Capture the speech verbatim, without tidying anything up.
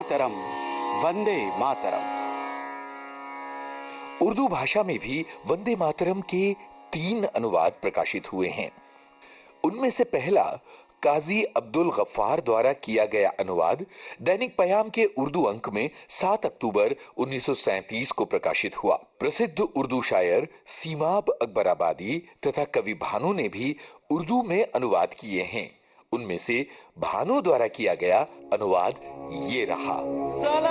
मातरम, वंदे मातरम। उर्दू भाषा में भी वंदे मातरम के तीन अनुवाद प्रकाशित हुए हैं। उनमें से पहला काजी अब्दुल गफ्फार द्वारा किया गया अनुवाद दैनिक पयाम के उर्दू अंक में सात अक्टूबर उन्नीस सौ सैंतीस को प्रकाशित हुआ। प्रसिद्ध उर्दू शायर सीमाब अकबराबादी तथा कवि भानु ने भी उर्दू में अनुवाद किए हैं। उनमें से भानु द्वारा किया गया अनुवाद ये रहा।